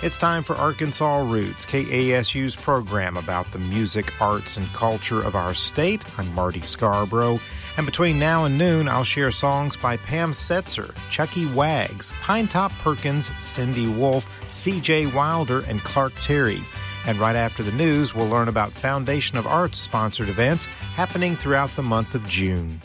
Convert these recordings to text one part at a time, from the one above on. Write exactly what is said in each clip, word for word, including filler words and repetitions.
It's time for Arkansas Roots, K A S U's program about the music, arts, and culture of our state. I'm Marty Scarborough, and between now and noon, I'll share songs by Pam Setzer, Chucky Wags, Pinetop Perkins, Cindy Wolfe, C J Wilder, and Clark Terry. And right after the news, we'll learn about Foundation of Arts sponsored events happening throughout the month of June.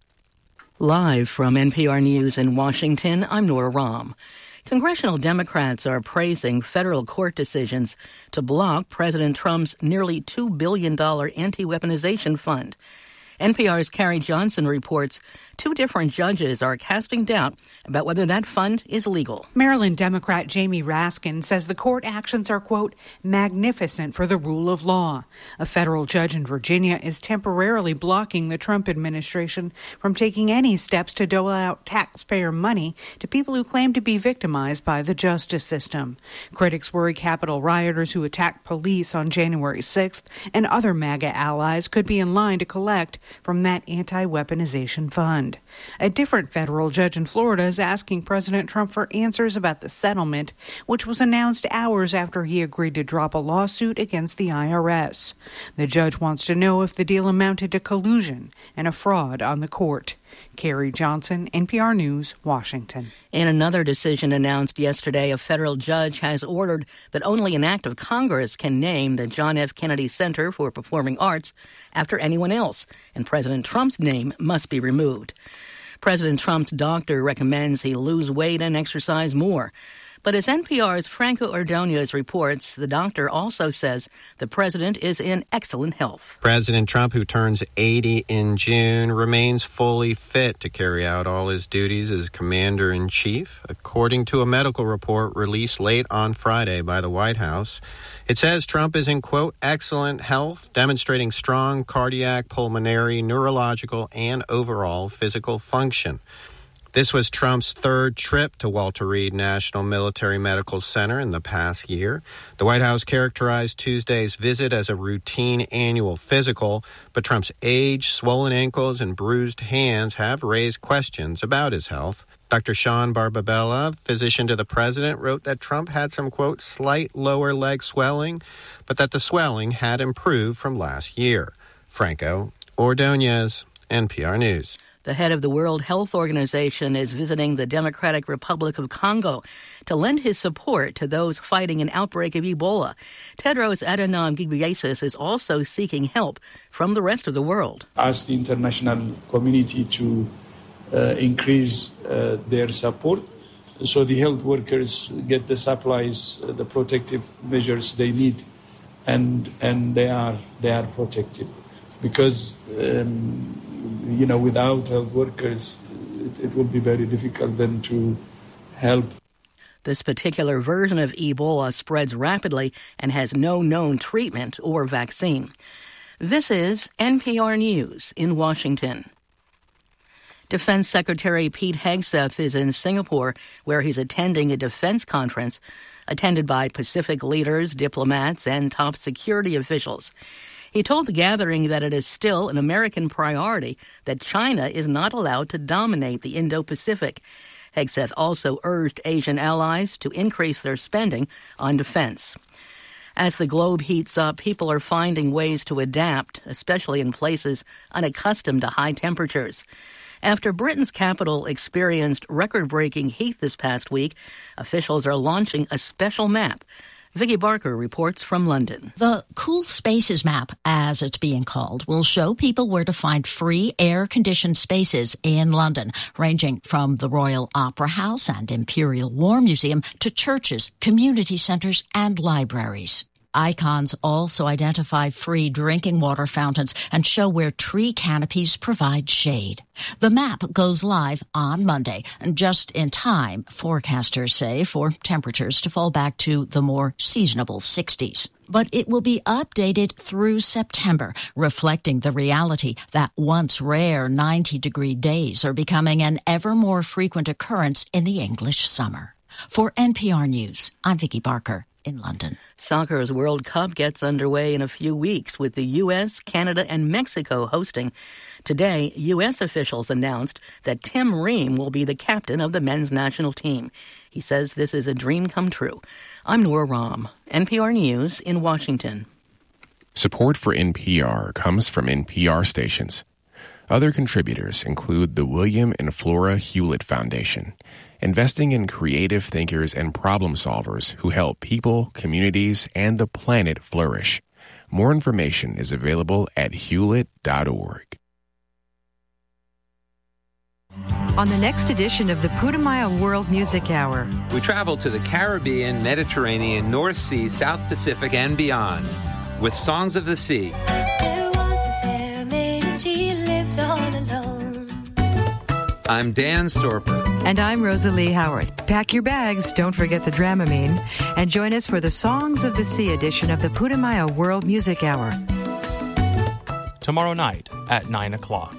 Live from N P R News in Washington, I'm Nora Rahm. Congressional Democrats are praising federal court decisions to block President Trump's nearly two billion dollars anti-weaponization fund. N P R's Carrie Johnson reports two different judges are casting doubt about whether that fund is legal. Maryland Democrat Jamie Raskin says the court actions are, quote, magnificent for the rule of law. A federal judge in Virginia is temporarily blocking the Trump administration from taking any steps to dole out taxpayer money to people who claim to be victimized by the justice system. Critics worry Capitol rioters who attacked police on January sixth and other MAGA allies could be in line to collect from that anti-weaponization fund. A different federal judge in Florida is asking President Trump for answers about the settlement, which was announced hours after he agreed to drop a lawsuit against the I R S. The judge wants to know if the deal amounted to collusion and a fraud on the court. Carrie Johnson, N P R News, Washington. In another decision announced yesterday, a federal judge has ordered that only an act of Congress can name the John F. Kennedy Center for Performing Arts after anyone else, and President Trump's name must be removed. President Trump's doctor recommends he lose weight and exercise more. But as N P R's Franco Ordonez reports, the doctor also says the president is in excellent health. President Trump, who turns eighty in June, remains fully fit to carry out all his duties as commander-in-chief, according to a medical report released late on Friday by the White House. It says Trump is in, quote, excellent health, demonstrating strong cardiac, pulmonary, neurological, and overall physical function. This was Trump's third trip to Walter Reed National Military Medical Center in the past year. The White House characterized Tuesday's visit as a routine annual physical, but Trump's age, swollen ankles, and bruised hands have raised questions about his health. Doctor Sean Barbabella, physician to the president, wrote that Trump had some, quote, slight lower leg swelling, but that the swelling had improved from last year. Franco Ordonez, N P R News. The head of the World Health Organization is visiting the Democratic Republic of Congo to lend his support to those fighting an outbreak of Ebola. Tedros Adhanom Ghebreyesus is also seeking help from the rest of the world. Ask the international community to uh, increase uh, their support so the health workers get the supplies, uh, the protective measures they need, and and they are they are protected. Because um, you know, without health workers, it, it will be very difficult then to help. This particular version of Ebola spreads rapidly and has no known treatment or vaccine. This is N P R News in Washington. Defense Secretary Pete Hegseth is in Singapore, where he's attending a defense conference attended by Pacific leaders, diplomats, and top security officials. He told the gathering that it is still an American priority that China is not allowed to dominate the Indo-Pacific. Hegseth also urged Asian allies to increase their spending on defense. As the globe heats up, people are finding ways to adapt, especially in places unaccustomed to high temperatures. After Britain's capital experienced record-breaking heat this past week, officials are launching a special map. Vicky Barker reports from London. The Cool Spaces map, as it's being called, will show people where to find free air-conditioned spaces in London, ranging from the Royal Opera House and Imperial War Museum to churches, community centres and libraries. Icons also identify free drinking water fountains and show where tree canopies provide shade. The map goes live on Monday, just in time, forecasters say, for temperatures to fall back to the more seasonable sixties. But it will be updated through September, reflecting the reality that once rare ninety-degree days are becoming an ever more frequent occurrence in the English summer. For N P R News, I'm Vicky Barker in London. Soccer's World Cup gets underway in a few weeks with the U S, Canada, and Mexico hosting. Today, U S officials announced that Tim Ream will be the captain of the men's national team. He says this is a dream come true. I'm Nora Rahm, N P R News in Washington. Support for N P R comes from N P R stations. Other contributors include the William and Flora Hewlett Foundation, investing in creative thinkers and problem solvers who help people, communities, and the planet flourish. More information is available at hewlett dot org. On the next edition of the Putumayo World Music Hour, we travel to the Caribbean, Mediterranean, North Sea, South Pacific, and beyond with Songs of the Sea. There was a fair maid, she lived all alone. I'm Dan Storper. And I'm Rosalie Howarth. Pack your bags, don't forget the Dramamine, and join us for the Songs of the Sea edition of the Putumayo World Music Hour. Tomorrow night at nine o'clock.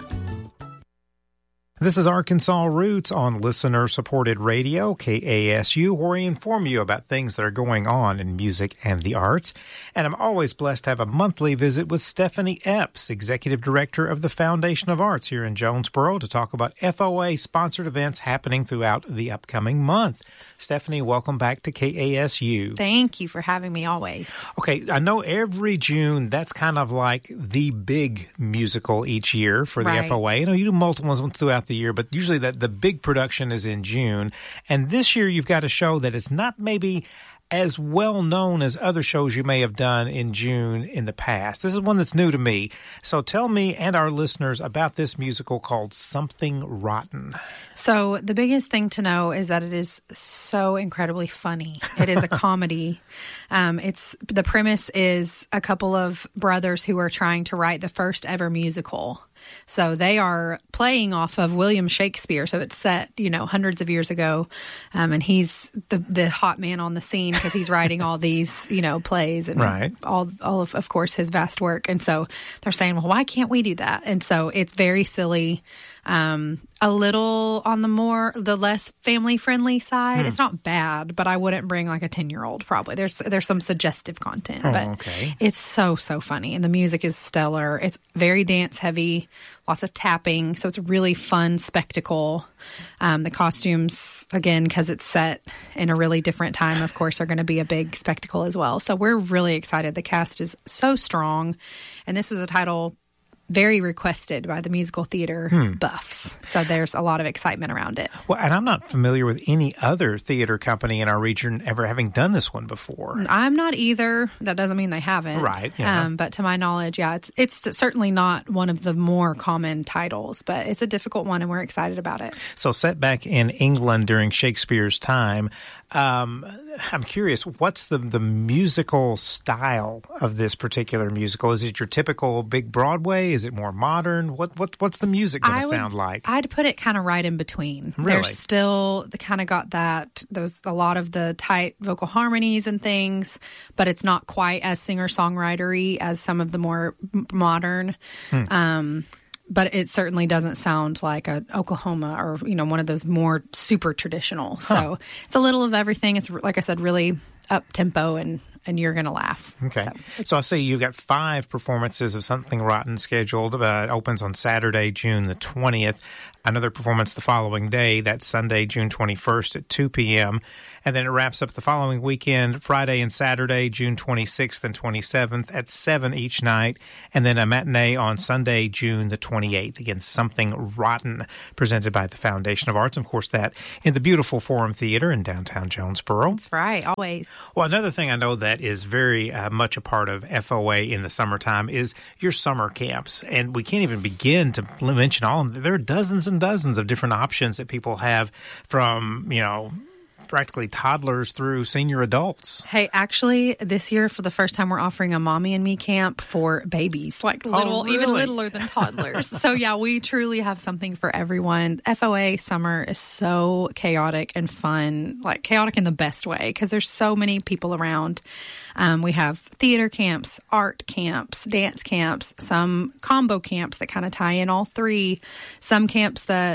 This is Arkansas Roots on listener-supported radio, K A S U, where we inform you about things that are going on in music and the arts. And I'm always blessed to have a monthly visit with Stephanie Epps, Executive Director of the Foundation of Arts here in Jonesboro, to talk about F O A-sponsored events happening throughout the upcoming month. Stephanie, welcome back to K A S U. Thank you for having me always. Okay, I know every June, that's kind of like the big musical each year for the Right. F O A. You know, you do multiple ones throughout the year, but usually that the big production is in June. And this year you've got a show that is not maybe as well known as other shows you may have done in June in the past. This is one that's new to me. So tell me and our listeners about this musical called Something Rotten. So the biggest thing to know is that it is so incredibly funny. It is a comedy. Um, it's the premise is a couple of brothers who are trying to write the first ever musical. So they are playing off of William Shakespeare. So it's set, you know, hundreds of years ago. Um, and he's the the hot man on the scene because he's writing all these, you know, plays and Right. all, all of, of course, his vast work. And so they're saying, well, why can't we do that? And so it's very silly. Um, a little on the more, the less family friendly side. Hmm. It's not bad, but I wouldn't bring like a ten year old probably. There's, there's some suggestive content, Oh, but okay. it's so, so funny. And the music is stellar. It's very dance heavy, lots of tapping. So it's a really fun spectacle. Um, the costumes, again, because it's set in a really different time, of course, are going to be a big spectacle as well. So we're really excited. The cast is so strong. And this was a title very requested by the musical theater Hmm. buffs. So there's a lot of excitement around it. Well, and I'm not familiar with any other theater company in our region ever having done this one before. I'm not either. That doesn't mean they haven't. Right, yeah. Um, but to my knowledge, yeah, it's it's certainly not one of the more common titles, but it's a difficult one and we're excited about it. So set back in England during Shakespeare's time, um, I'm curious, what's the, the musical style of this particular musical? Is it your typical big Broadway? Is it more modern? What what What's the music going I to would- sound like? I'd put it kind of right in between. Really? There's still the kind of got that, there's a lot of the tight vocal harmonies and things, but it's not quite as singer-songwritery as some of the more m- modern. Hmm. Um, but it certainly doesn't sound like a Oklahoma or, you know, one of those more super traditional. Huh. So it's a little of everything. It's, like I said, really up-tempo and and you're going to laugh. Okay. So, So I see you've got five performances of Something Rotten scheduled. Uh, it opens on Saturday, June the twentieth. Another performance the following day, that's Sunday, June twenty-first at two p.m. And then it wraps up the following weekend, Friday and Saturday, June twenty-sixth and twenty-seventh at seven each night. And then a matinee on Sunday, June the twenty-eighth. Again, Something Rotten, presented by the Foundation of Arts. Of course, that in the beautiful Forum Theater in downtown Jonesboro. that's right, always. Well, another thing I know that is very uh, much a part of F O A in the summertime is your summer camps. And we can't even begin to mention all of them. There are dozens and dozens of different options that people have, from, you know, practically toddlers through senior adults. Hey, actually, this year for the first time, we're offering a mommy and me camp for babies, like little, Oh, really? even littler than toddlers. So yeah, we truly have something for everyone. F O A summer is so chaotic and fun, like chaotic in the best way, because there's so many people around. Um, we have theater camps, art camps, dance camps, some combo camps that kind of tie in all three, some camps that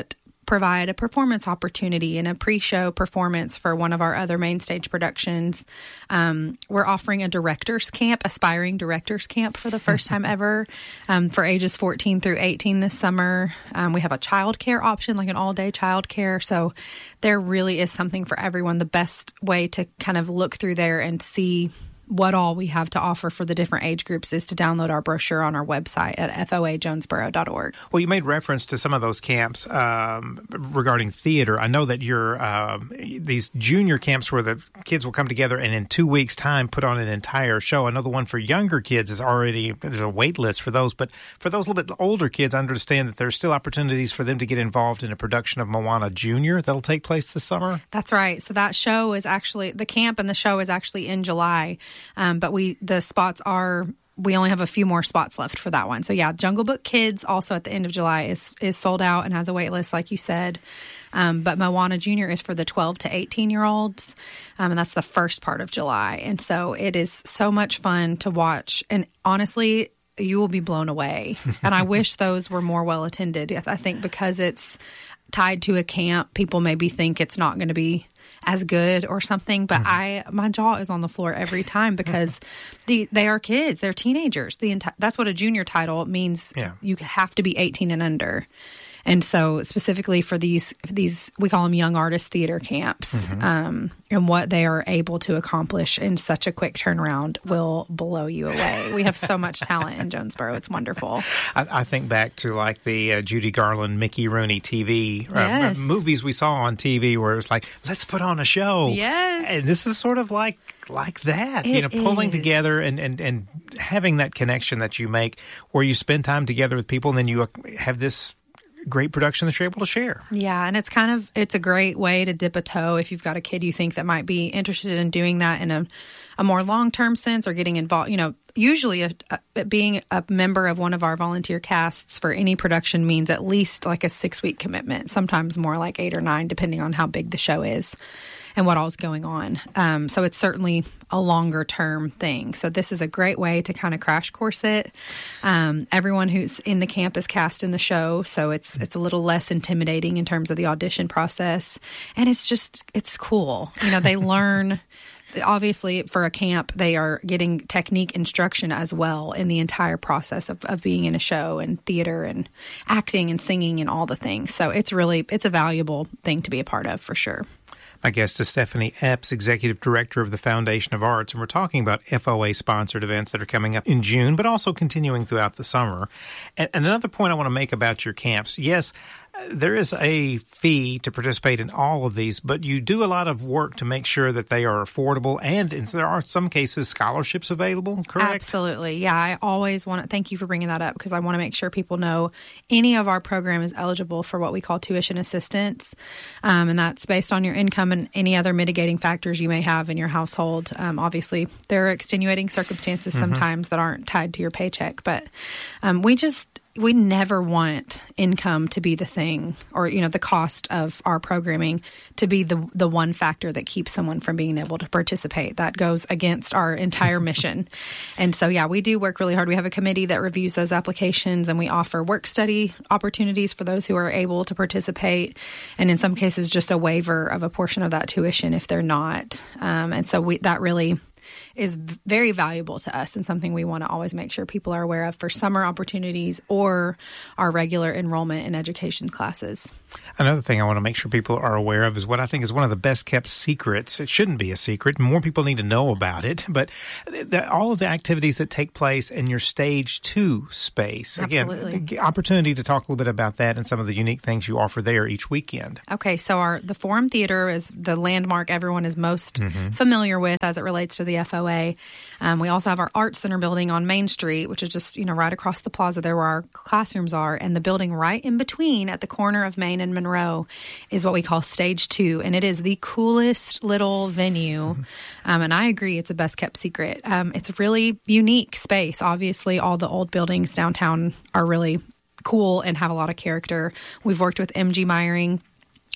provide a performance opportunity and a pre-show performance for one of our other main stage productions. Um, we're offering a director's camp, aspiring director's camp for the first time ever um, for ages fourteen through eighteen this summer. Um, we have a child care option, like an all-day child care. So there really is something for everyone. The best way to kind of look through there and see what all we have to offer for the different age groups is to download our brochure on our website at f o a jonesboro dot org. Well, you made reference to some of those camps um, regarding theater. I know that you're uh, these junior camps where the kids will come together and in two weeks' time put on an entire show. I know the one for younger kids is already, there's a wait list for those, but for those a little bit older kids, I understand that there's still opportunities for them to get involved in a production of Moana Junior that'll take place this summer? That's right. So that show is actually, the camp and the show is actually in July. Um, but we, the spots are, we only have a few more spots left for that one. So yeah, Jungle Book Kids also at the end of July is, is sold out and has a wait list, like you said. Um, but Moana Junior is for the twelve to eighteen year olds. Um, and that's the first part of July. And so it is so much fun to watch. And honestly, you will be blown away. And I wish those were more well attended. I think because it's tied to a camp, people maybe think it's not going to be as good or something, but mm-hmm. I my jaw is on the floor every time because the they are kids, they're teenagers. The enti- that's what a junior title means. Yeah. You have to be eighteen and under. And so specifically for these, these we call them young artist theater camps, mm-hmm. um, and what they are able to accomplish in such a quick turnaround will blow you away. We have so much talent in Jonesboro. It's wonderful. I, I think back to like the uh, Judy Garland, Mickey Rooney T V uh, yes. movies we saw on T V where it was like, let's put on a show. Yes. And this is sort of like like that, it you know, pulling is. together and, and, and having that connection that you make where you spend time together with people and then you have this great production that you're able to share. Yeah, and it's kind of, it's a great way to dip a toe if you've got a kid you think that might be interested in doing that in a, a more long-term sense or getting involved. You know, usually a, a, being a member of one of our volunteer casts for any production means at least like a six-week commitment, sometimes more like eight or nine, depending on how big the show is and what all's going on. Um, so it's certainly a longer term thing. So this is a great way to kind of crash course it. Um, everyone who's in the camp is cast in the show, so it's it's a little less intimidating in terms of the audition process. And it's just, it's cool. You know, they learn... Obviously, for a camp, they are getting technique instruction as well in the entire process of, of being in a show and theater and acting and singing and all the things. So it's really, it's a valuable thing to be a part of for sure. My guest is Stephanie Epps, Executive Director of the Foundation of Arts, and we're talking about F O A-sponsored events that are coming up in June, but also continuing throughout the summer. And, and another point I want to make about your camps, yes, there is a fee to participate in all of these, but you do a lot of work to make sure that they are affordable, and in, there are some cases scholarships available, correct? Absolutely. Yeah, I always want to, thank you for bringing that up, because I want to make sure people know any of our program is eligible for what we call tuition assistance, um, and that's based on your income and any other mitigating factors you may have in your household. Um, obviously, there are extenuating circumstances mm-hmm. sometimes that aren't tied to your paycheck, but um, we just... We never want income to be the thing, or, you know, the cost of our programming to be the the one factor that keeps someone from being able to participate. That goes against our entire mission. And so, yeah, we do work really hard. We have a committee that reviews those applications, and we offer work study opportunities for those who are able to participate. And in some cases, just a waiver of a portion of that tuition if they're not. Um, and so we that really is very valuable to us and something we want to always make sure people are aware of for summer opportunities or our regular enrollment in education classes. Another thing I want to make sure people are aware of is what I think is one of the best kept secrets. It shouldn't be a secret. More people need to know about it. But the, all of the activities that take place in your stage two space. Absolutely. Again, the opportunity to talk a little bit about that and some of the unique things you offer there each weekend. Okay, so our the Forum Theater is the landmark everyone is most mm-hmm. familiar with as it relates to the F O A. Um, we also have our Arts Center building on Main Street, which is just, you know, right across the plaza there where our classrooms are. And the building right in between at the corner of Main and Monroe is what we call Stage Two. And it is the coolest little venue. Mm-hmm. Um, and I agree, it's a best kept secret. Um, it's a really unique space. Obviously, all the old buildings downtown are really cool and have a lot of character. We've worked with M G Meyering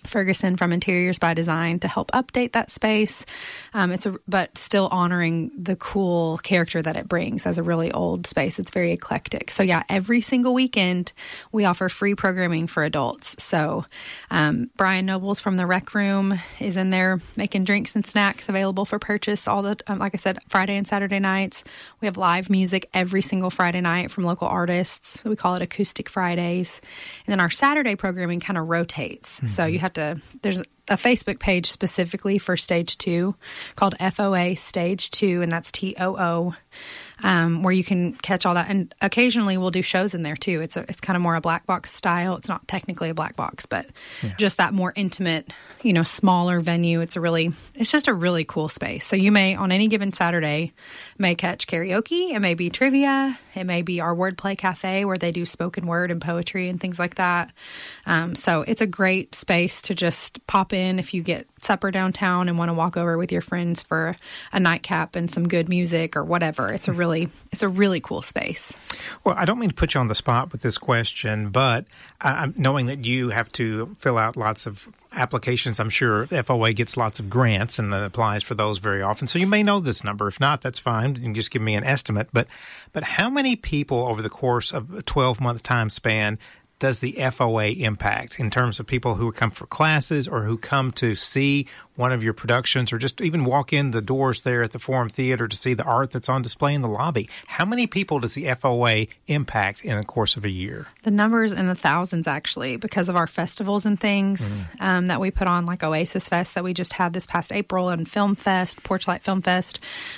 Ferguson from Interiors by Design to help update that space. Um, it's a, but still honoring the cool character that it brings as a really old space. It's very eclectic. So yeah, every single weekend we offer free programming for adults. So um, Brian Nobles from the Rec Room is in there making drinks and snacks available for purchase all the, um, like I said, Friday and Saturday nights. We have live music every single Friday night from local artists. We call it Acoustic Fridays. And then our Saturday programming kind of rotates. Mm-hmm. So you have to, there's a Facebook page specifically for Stage two called F O A Stage two, and that's T O O, um, where you can catch all that. And occasionally we'll do shows in there too. It's a, it's kind of more a black box style. It's not technically a black box, but yeah. just that more intimate, you know, smaller venue. It's a really, it's just a really cool space. So you may, on any given Saturday, may catch karaoke. It may be trivia. It may be our wordplay cafe where they do spoken word and poetry and things like that. Um, so it's a great space to just pop in if you get supper downtown and want to walk over with your friends for a nightcap and some good music or whatever. It's a really, it's a really cool space. Well, I don't mean to put you on the spot with this question, but I'm knowing that you have to fill out lots of applications. I'm sure F O A gets lots of grants and applies for those very often. So you may know this number. If not, that's fine. You can just give me an estimate. But but how many people over the course of a twelve-month time span does the F O A impact in terms of people who come for classes or who come to see one of your productions or just even walk in the doors there at the Forum Theater to see the art that's on display in the lobby? How many people does the F O A impact in the course of a year? The number's in the thousands, actually, because of our festivals and things mm. um, that we put on, like Oasis Fest that we just had this past April and Film Fest, Porchlight Film Fest.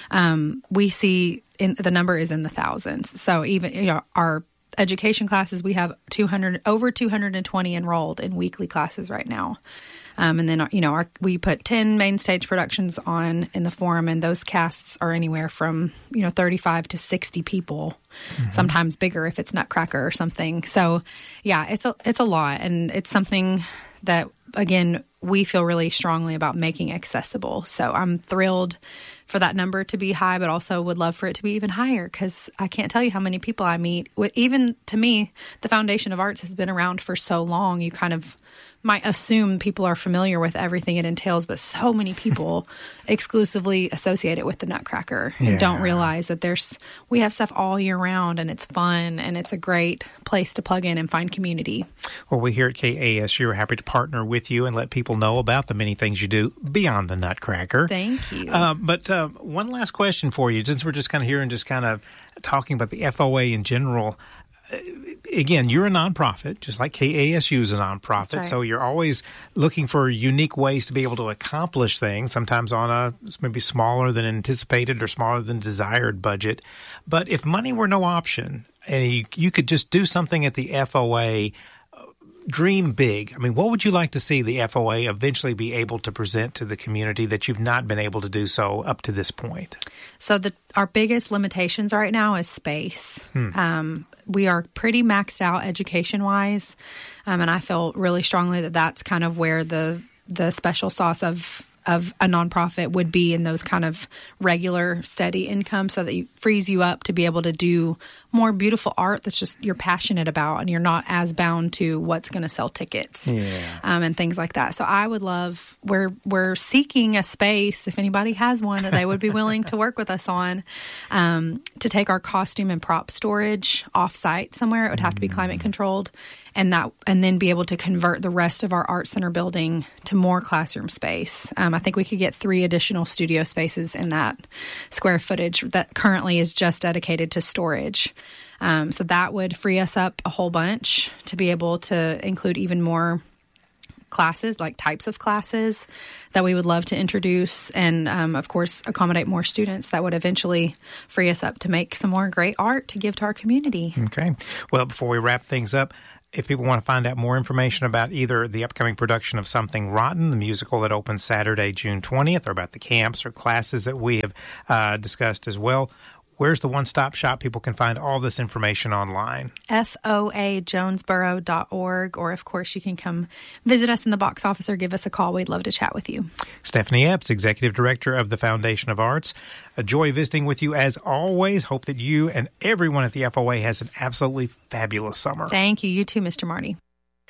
Um, we see in, the number is in the thousands. So even, you know, our education classes, we have two hundred over two hundred twenty enrolled in weekly classes right now. Um, and then, you know, our, we put ten main stage productions on in the Forum, and those casts are anywhere from, you know, thirty-five to sixty people, mm-hmm. sometimes bigger if it's Nutcracker or something. So, yeah, it's a, it's a lot, and it's something that, again, we feel really strongly about making accessible. So I'm thrilled for that number to be high, but also would love for it to be even higher, because I can't tell you how many people I meet with. Even to me, the Foundation of Arts has been around for so long, you kind of might assume people are familiar with everything it entails, but so many people exclusively associate it with the Nutcracker and yeah. don't realize that there's we have stuff all year round, and it's fun, and it's a great place to plug in and find community. Well, we here at K A S U are happy to partner with you and let people know about the many things you do beyond the Nutcracker. Thank you. Uh, but uh, one last question for you, since we're just kind of here and just kind of talking about the F O A in general. Again, you're a nonprofit, just like K A S U is a nonprofit, right. So you're always looking for unique ways to be able to accomplish things, sometimes on a maybe smaller than anticipated or smaller than desired budget. But if money were no option and you, you could just do something at the F O A, dream big. I mean, what would you like to see the F O A eventually be able to present to the community that you've not been able to do so up to this point? So the our biggest limitations right now is space. Hmm. Um, we are pretty maxed out education-wise, um, and I feel really strongly that that's kind of where the the special sauce of of a nonprofit would be in those kind of regular, steady income, so that it frees you up to be able to do more beautiful art that's just you're passionate about, and you're not as bound to what's going to sell tickets yeah. um, and things like that. So I would love, we're, we're seeking a space, if anybody has one that they would be willing to work with us on, um, to take our costume and prop storage off-site somewhere. It would have to be climate controlled. And that, and then be able to convert the rest of our art center building to more classroom space. Um, I think we could get three additional studio spaces in that square footage that currently is just dedicated to storage. Um, so that would free us up a whole bunch to be able to include even more classes, like types of classes that we would love to introduce, and um, of course accommodate more students. That would eventually free us up to make some more great art to give to our community. Okay. Well, before we wrap things up, if people want to find out more information about either the upcoming production of Something Rotten, the musical that opens Saturday, June twentieth, or about the camps or classes that we have uh, discussed as well, where's the one-stop shop people can find all this information online? F O A Jonesboro dot org, or of course you can come visit us in the box office or give us a call. We'd love to chat with you. Stephanie Epps, Executive Director of the Foundation of Arts. A joy visiting with you as always. Hope that you and everyone at the F O A has an absolutely fabulous summer. Thank you. You too, Mister Marty.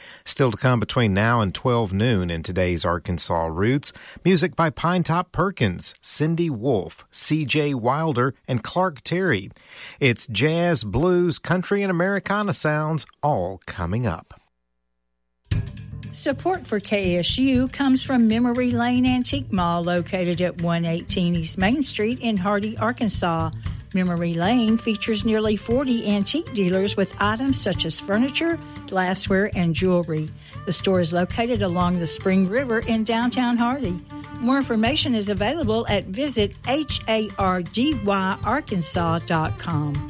Still to come between now and twelve noon in today's Arkansas Roots, music by Pinetop Perkins, Cindy Wolfe, C J Wilder, and Clark Terry. It's jazz, blues, country, and Americana sounds all coming up. Support for K S U comes from Memory Lane Antique Mall, located at one eighteen East Main Street in Hardy, Arkansas. Memory Lane features nearly forty antique dealers with items such as furniture, glassware, and jewelry. The store is located along the Spring River in downtown Hardy. More information is available at visit hardy arkansas dot com.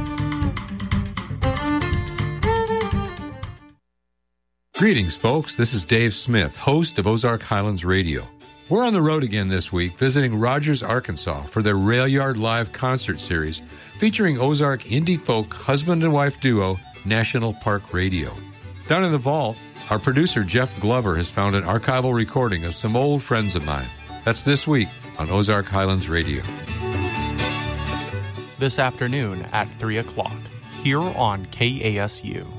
Greetings, folks. This is Dave Smith, host of Ozark Highlands Radio. We're on the road again this week, visiting Rogers, Arkansas for their Rail Yard Live concert series featuring Ozark indie folk husband and wife duo National Park Radio. Down in the vault, our producer Jeff Glover has found an archival recording of some old friends of mine. That's this week on Ozark Highlands Radio. This afternoon at three o'clock, here on K A S U.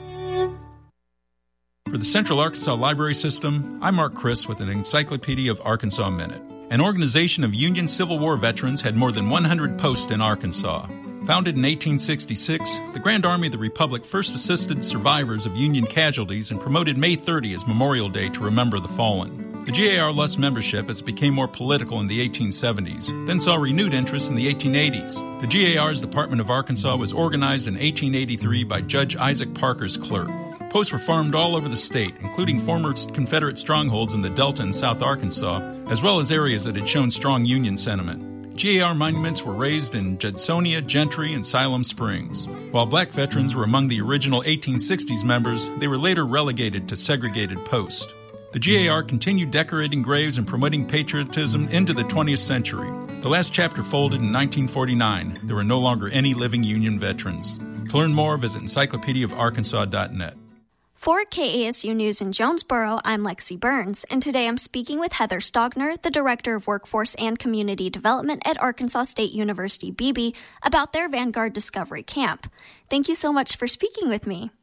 For the Central Arkansas Library System, I'm Mark Chris with an Encyclopedia of Arkansas Minute. An organization of Union Civil War veterans had more than one hundred posts in Arkansas. Founded in eighteen sixty-six, the Grand Army of the Republic first assisted survivors of Union casualties and promoted May thirtieth as Memorial Day to remember the fallen. The G A R lost membership as it became more political in the eighteen seventies, then saw renewed interest in the eighteen eighties. The G A R's Department of Arkansas was organized in eighteen eighty-three by Judge Isaac Parker's clerk. Posts were formed all over the state, including former Confederate strongholds in the Delta and South Arkansas, as well as areas that had shown strong Union sentiment. G A R monuments were raised in Judsonia, Gentry, and Siloam Springs. While black veterans were among the original eighteen sixties members, they were later relegated to segregated posts. The G A R continued decorating graves and promoting patriotism into the twentieth century. The last chapter folded in nineteen forty-nine. There were no longer any living Union veterans. To learn more, visit encyclopedia of arkansas dot net. For K A S U News in Jonesboro, I'm Lexi Burns, and today I'm speaking with Heather Stogner, the Director of Workforce and Community Development at Arkansas State University Beebe, about their Vanguard Discovery Camp. Thank you so much for speaking with me.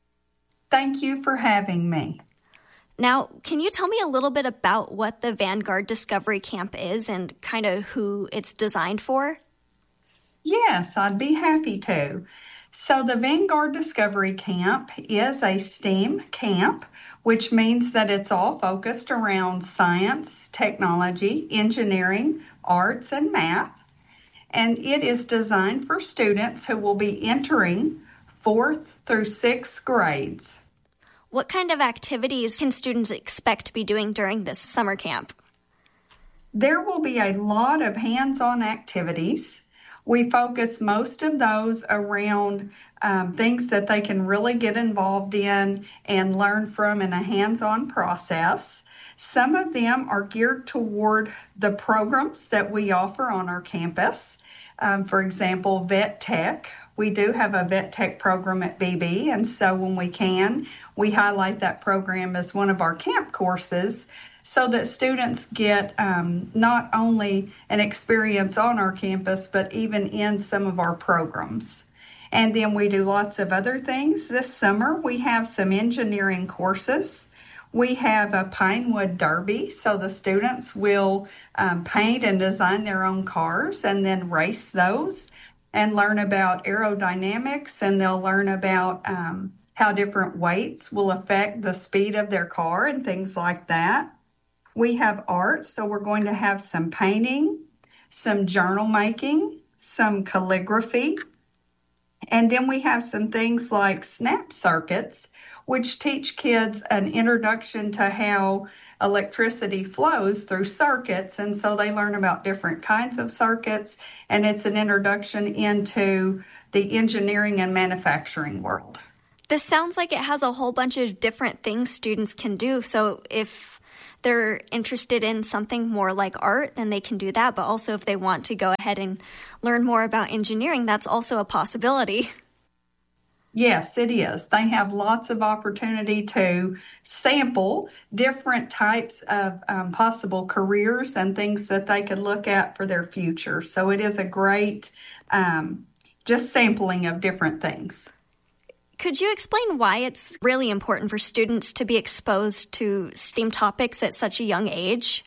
Thank you for having me. Now, can you tell me a little bit about what the Vanguard Discovery Camp is and kind of who it's designed for? Yes, I'd be happy to. So the Vanguard Discovery Camp is a STEAM camp, which means that it's all focused around science, technology, engineering, arts, and math. And it is designed for students who will be entering fourth through sixth grades. What kind of activities can students expect to be doing during this summer camp? There will be a lot of hands-on activities. We focus most of those around um, things that they can really get involved in and learn from in a hands-on process. Some of them are geared toward the programs that we offer on our campus. Um, for example, Vet Tech. We do have a Vet Tech program at B B, and so when we can, we highlight that program as one of our camp courses, so that students get um, not only an experience on our campus, but even in some of our programs. And then we do lots of other things. This summer, we have some engineering courses. We have a Pinewood Derby, so the students will um, paint and design their own cars and then race those and learn about aerodynamics, and they'll learn about um, how different weights will affect the speed of their car and things like that. We have art, so we're going to have some painting, some journal making, some calligraphy, and then we have some things like snap circuits, which teach kids an introduction to how electricity flows through circuits, and so they learn about different kinds of circuits, and it's an introduction into the engineering and manufacturing world. This sounds like it has a whole bunch of different things students can do, so if they're interested in something more like art, then they can do that. But also if they want to go ahead and learn more about engineering, that's also a possibility. Yes, it is. They have lots of opportunity to sample different types of um, possible careers and things that they could look at for their future. So it is a great um, just sampling of different things. Could you explain why it's really important for students to be exposed to STEAM topics at such a young age?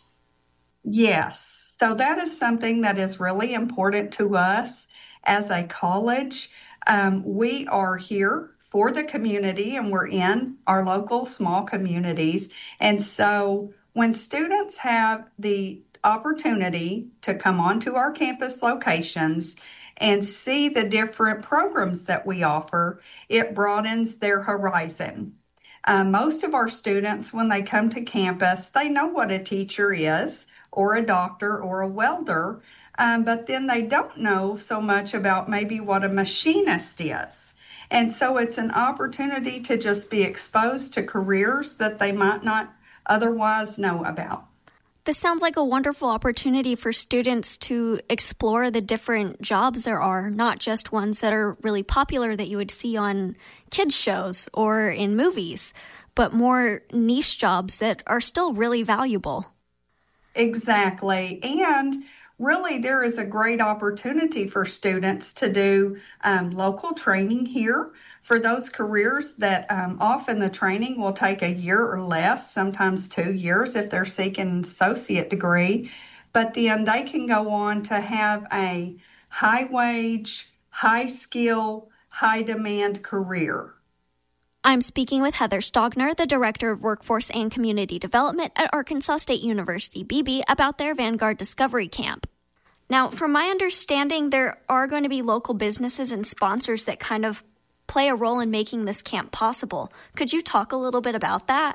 Yes. So that is something that is really important to us as a college. Um, we are here for the community, and we're in our local small communities. And so when students have the opportunity to come onto our campus locations and see the different programs that we offer, it broadens their horizon. Uh, most of our students, when they come to campus, they know what a teacher is, or a doctor, or a welder, um, but then they don't know so much about maybe what a machinist is. And so it's an opportunity to just be exposed to careers that they might not otherwise know about. This sounds like a wonderful opportunity for students to explore the different jobs there are, not just ones that are really popular that you would see on kids' shows or in movies, but more niche jobs that are still really valuable. Exactly. And really, there is a great opportunity for students to do um, local training here for those careers that um, often the training will take a year or less, sometimes two years if they're seeking an associate degree. But then they can go on to have a high wage, high skill, high demand career. I'm speaking with Heather Stogner, the Director of Workforce and Community Development at Arkansas State University B B, about their Vanguard Discovery Camp. Now, from my understanding, there are going to be local businesses and sponsors that kind of play a role in making this camp possible. Could you talk a little bit about that?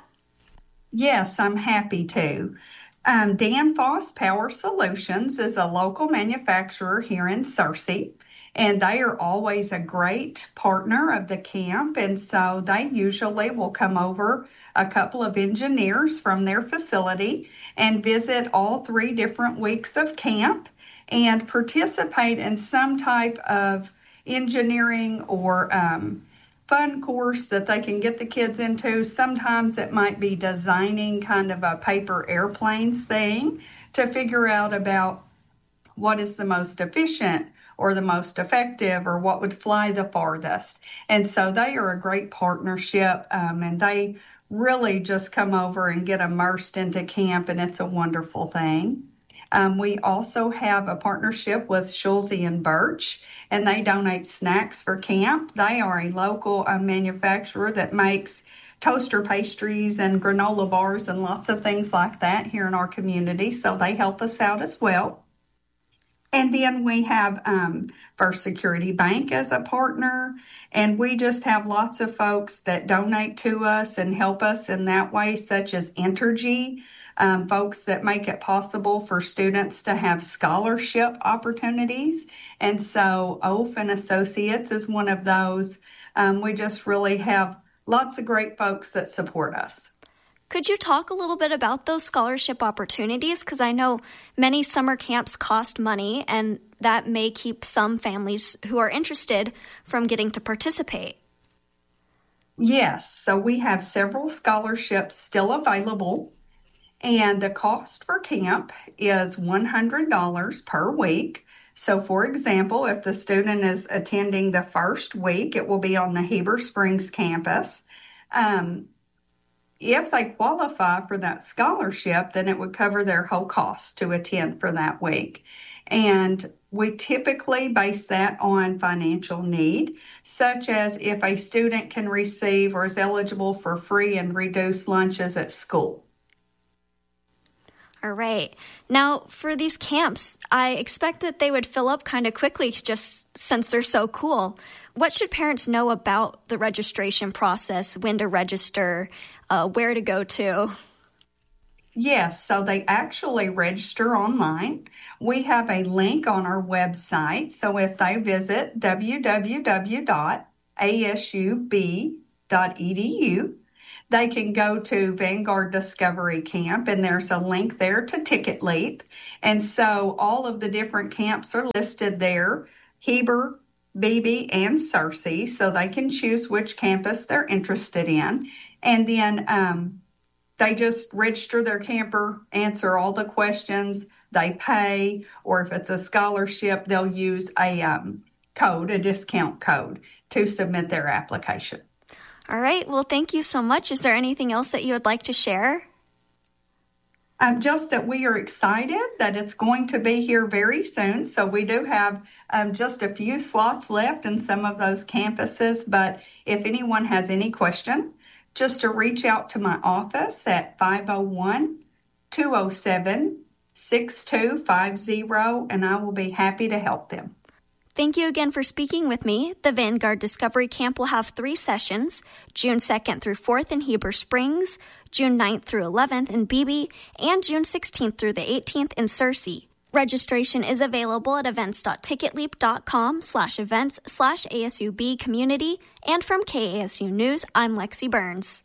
Yes, I'm happy to. Um, Danfoss Power Solutions is a local manufacturer here in Searcy, and they are always a great partner of the camp. And so they usually will come over, a couple of engineers from their facility, and visit all three different weeks of camp and participate in some type of engineering or um, fun course that they can get the kids into. Sometimes it might be designing kind of a paper airplanes thing to figure out about what is the most efficient or the most effective or what would fly the farthest. And so they are a great partnership, um, and they really just come over and get immersed into camp, and it's a wonderful thing. Um, we also have a partnership with Schulze and Birch, and they donate snacks for camp. They are a local uh, manufacturer that makes toaster pastries and granola bars and lots of things like that here in our community, so they help us out as well. And then we have um, First Security Bank as a partner, and we just have lots of folks that donate to us and help us in that way, such as Entergy, um, folks that make it possible for students to have scholarship opportunities. And so O F and Associates is one of those. Um, we just really have lots of great folks that support us. Could you talk a little bit about those scholarship opportunities? Because I know many summer camps cost money, and that may keep some families who are interested from getting to participate. Yes, so we have several scholarships still available, and the cost for camp is one hundred dollars per week. So, for example, if the student is attending the first week, it will be on the Heber Springs campus. Um, If they qualify for that scholarship, then it would cover their whole cost to attend for that week. And we typically base that on financial need, such as if a student can receive or is eligible for free and reduced lunches at school. All right. Now, for these camps, I expect that they would fill up kind of quickly just since they're so cool. What should parents know about the registration process, when to register, uh, where to go to? Yes, so they actually register online. We have a link on our website. So if they visit w w w dot a s u b dot e d u, they can go to Vanguard Discovery Camp, and there's a link there to Ticket Leap. And so all of the different camps are listed there, Heber, B B, and Searcy, so they can choose which campus they're interested in. And then um, they just register their camper, answer all the questions, they pay, or if it's a scholarship, they'll use a um, code, a discount code, to submit their application. All right. Well, thank you so much. Is there anything else that you would like to share? Um, just that we are excited that it's going to be here very soon. So we do have um, just a few slots left in some of those campuses. But if anyone has any question, just to reach out to my office at five oh one, two oh seven, six two five oh, and I will be happy to help them. Thank you again for speaking with me. The Vanguard Discovery Camp will have three sessions, June second through fourth in Heber Springs, June ninth through eleventh in Beebe, and June sixteenth through the eighteenth in Searcy. Registration is available at events.ticketleap.com slash events slash ASUB community. And from K A S U News, I'm Lexi Burns.